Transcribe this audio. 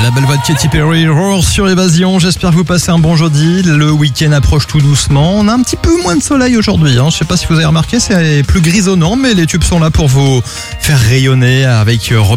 La belle voix de Katy Perry, Roar sur Évasion. J'espère que vous passez un bon jeudi. Le week-end approche tout doucement. On a un petit peu moins de soleil aujourd'hui. Je sais pas si vous avez remarqué, c'est plus grisonnant, mais les tubes sont là pour vous faire rayonner avec